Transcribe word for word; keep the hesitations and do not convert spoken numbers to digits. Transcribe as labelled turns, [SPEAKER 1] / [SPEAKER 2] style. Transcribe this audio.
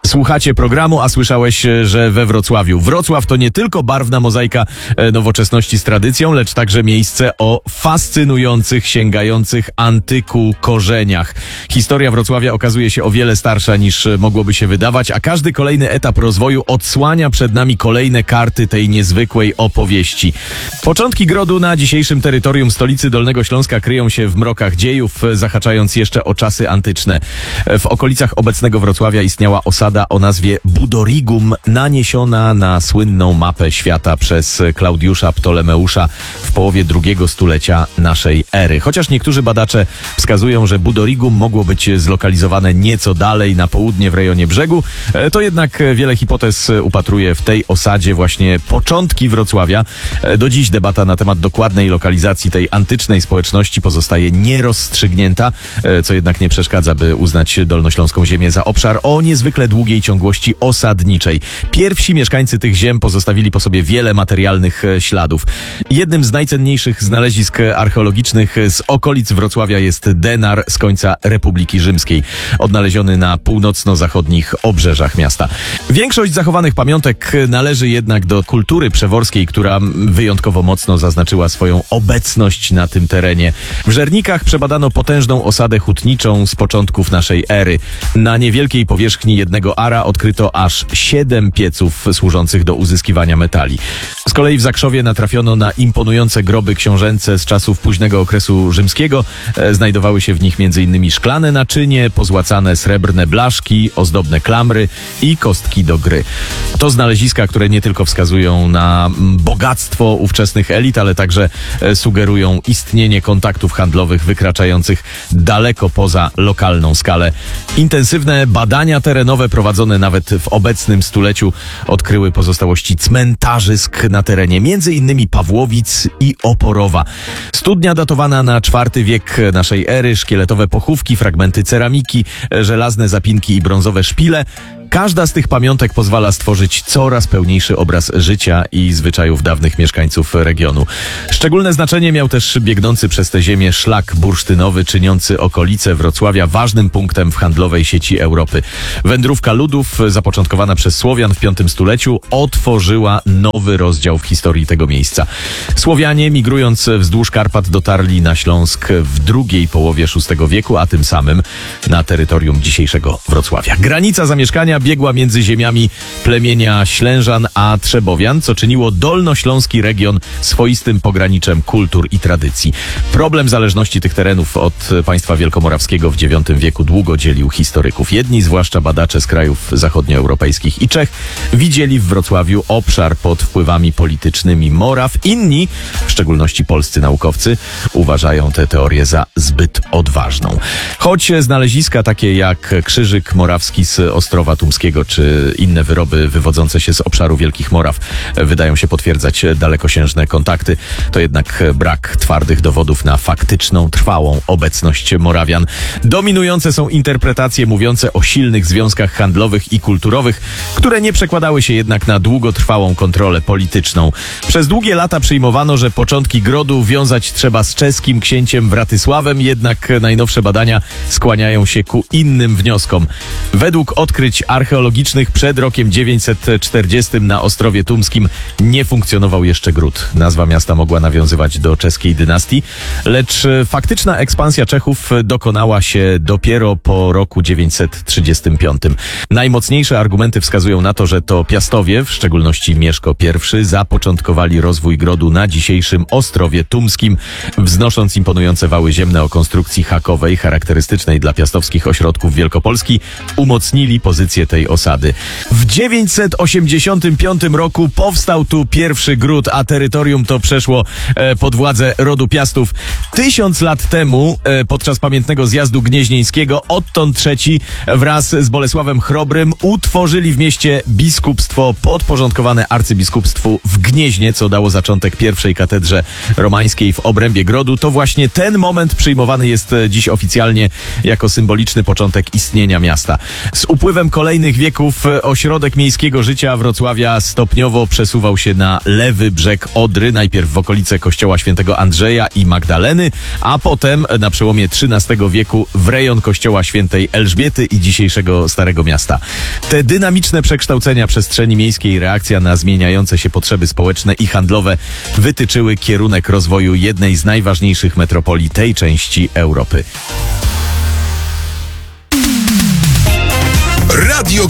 [SPEAKER 1] Słuchacie programu, a słyszałeś, że we Wrocławiu. Wrocław to nie tylko barwna mozaika nowoczesności z tradycją, lecz także miejsce o fascynujących, sięgających antyku korzeniach. Historia Wrocławia okazuje się o wiele starsza niż mogłoby się wydawać, a każdy kolejny etap rozwoju odsłania przed nami kolejne karty tej niezwykłej opowieści. Początki grodu na dzisiejszym terytorium stolicy Dolnego Śląska kryją się w mrokach dziejów, zahaczając jeszcze o czasy antyczne. W okolicach obecnego Wrocławia istniała osada o nazwie Budorigum, naniesiona na słynną mapę świata przez Klaudiusza Ptolemeusza w połowie drugiego stulecia naszej ery. Chociaż niektórzy badacze wskazują, że Budorigum mogło być zlokalizowane nieco dalej na południe w rejonie brzegu, to jednak wiele hipotez upatruje w tej osadzie właśnie początki Wrocławia. Do dziś debata na temat dokładnej lokalizacji tej antycznej społeczności pozostaje nierozstrzygnięta, co jednak nie przeszkadza, by uznać dolnośląską ziemię za obszar o niezwykle długiej ciągłości osadniczej. Pierwsi mieszkańcy tych ziem pozostawili po sobie wiele materialnych śladów. Jednym z najcenniejszych znalezisk archeologicznych z okolic Wrocławia jest denar z końca Republiki Rzymskiej, odnaleziony na północno-zachodnich obrzeżach miasta. Większość zachowanych pamiątek należy jednak do kultury przeworskiej, która wyjątkowo mocno zaznaczyła swoją obecność na tym terenie. W Żernikach przebadano potężną osadę hutniczą z początków naszej ery. Na niewielkiej powierzchni jednego ara odkryto aż siedem pieców służących do uzyskiwania metali. Z kolei w Zakrzowie natrafiono na imponujące groby książęce z czasów późnego okresu rzymskiego. Znajdowały się w nich między innymi szklane naczynie, pozłacane srebrne blaszki, ozdobne klamry i kostki do gry. To znaleziska, które nie tylko wskazują na bogactwo ówczesnych elit, ale także sugerują istnienie kontaktów handlowych wykraczających daleko poza lokalną skalę. Intensywne badania terenowe prowadzone nawet w obecnym stuleciu odkryły pozostałości cmentarzysk na terenie między innymi Pawłowic i Oporowa. Studnia datowana na czwarty wiek naszej ery, szkieletowe pochówki, fragmenty ceramiki, żelazne zapinki i brązowe szpile. Każda z tych pamiątek pozwala stworzyć coraz pełniejszy obraz życia i zwyczajów dawnych mieszkańców regionu. Szczególne znaczenie miał też biegnący przez tę ziemię szlak bursztynowy, czyniący okolice Wrocławia ważnym punktem w handlowej sieci Europy. Wędrówka ludów, zapoczątkowana przez Słowian w piątym stuleciu, otworzyła nowy rozdział w historii tego miejsca. Słowianie, migrując wzdłuż Karpat, dotarli na Śląsk w drugiej połowie szóstego wieku, a tym samym na terytorium dzisiejszego Wrocławia. Granica zamieszkania biegła między ziemiami plemienia Ślężan a Trzebowian, co czyniło dolnośląski region swoistym pograniczem kultur i tradycji. Problem zależności tych terenów od państwa wielkomorawskiego w dziewiątym wieku długo dzielił historyków. Jedni, zwłaszcza badacze z krajów zachodnioeuropejskich i Czech, widzieli w Wrocławiu obszar pod wpływami politycznymi Moraw. Inni, w szczególności polscy naukowcy, uważają tę teorię za zbyt odważną. Choć znaleziska takie jak krzyżyk morawski z Ostrowa Tumskiego czy inne wyroby wywodzące się z obszaru Wielkich Moraw wydają się potwierdzać dalekosiężne kontakty, to jednak brak twardych dowodów na faktyczną, trwałą obecność Morawian. Dominujące są interpretacje mówiące o silnych związkach handlowych i kulturowych, które nie przekładały się jednak na długotrwałą kontrolę polityczną. Przez długie lata przyjmowano, że początki grodu wiązać trzeba z czeskim księciem Wratysławem, jednak najnowsze badania skłaniają się ku innym wnioskom. Według odkryć archeologicznych przed rokiem dziewięćset czterdziestym na Ostrowie Tumskim nie funkcjonował jeszcze gród. Nazwa miasta mogła nawiązywać do czeskiej dynastii, lecz faktyczna ekspansja Czechów dokonała się dopiero po roku dziewięćset trzydziestym piątym. Najmocniejsze argumenty wskazują na to, że to Piastowie, w szczególności Mieszko I, zapoczątkowali rozwój grodu na dzisiejszym Ostrowie Tumskim, wznosząc imponujące wały ziemne o konstrukcji hakowej, charakterystycznej dla piastowskich ośrodków Wielkopolski, umocnili pozycję tej osady. W dziewięćset osiemdziesiątym piątym roku powstał tu pierwszy gród, a terytorium to przeszło e, pod władzę rodu Piastów. Tysiąc lat temu, e, podczas pamiętnego zjazdu gnieźnieńskiego, Otton trzeci wraz z Bolesławem Chrobrym utworzyli w mieście biskupstwo podporządkowane arcybiskupstwu w Gnieźnie, co dało zaczątek pierwszej katedrze romańskiej w obrębie grodu. To właśnie ten moment przyjmowany jest dziś oficjalnie jako symboliczny początek istnienia miasta. Z upływem kolejnych kolejnych wieków ośrodek miejskiego życia Wrocławia stopniowo przesuwał się na lewy brzeg Odry, najpierw w okolice kościoła świętego Andrzeja i Magdaleny, a potem na przełomie trzynastego wieku w rejon kościoła świętej Elżbiety i dzisiejszego Starego Miasta. Te dynamiczne przekształcenia przestrzeni miejskiej, reakcja na zmieniające się potrzeby społeczne i handlowe wytyczyły kierunek rozwoju jednej z najważniejszych metropolii tej części Europy.
[SPEAKER 2] Radio